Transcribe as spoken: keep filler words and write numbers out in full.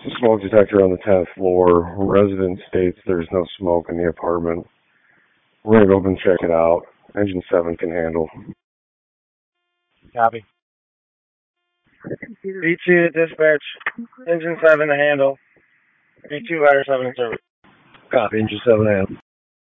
Smoke detector on the tenth floor. Resident states there's no smoke in the apartment. We're going to go up and check it out. Engine seven can handle. Copy. B two to dispatch. Engine seven to handle. B two, Rider seven in service. Copy, engine seven handle.